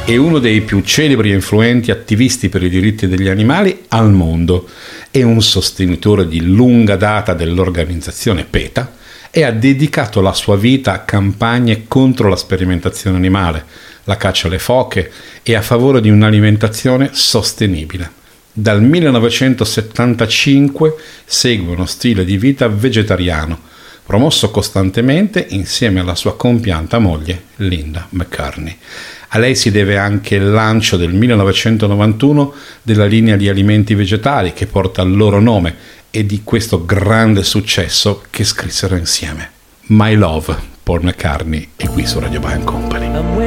È uno dei più celebri e influenti attivisti per i diritti degli animali al mondo. È un sostenitore di lunga data dell'organizzazione PETA e ha dedicato la sua vita a campagne contro la sperimentazione animale, la caccia alle foche e a favore di un'alimentazione sostenibile. Dal 1975 segue uno stile di vita vegetariano, promosso costantemente insieme alla sua compianta moglie Linda McCartney. A lei si deve anche il lancio del 1991 della linea di alimenti vegetali che porta il loro nome e di questo grande successo che scrissero insieme. My Love, Paul McCartney, è qui su Radio Band Company.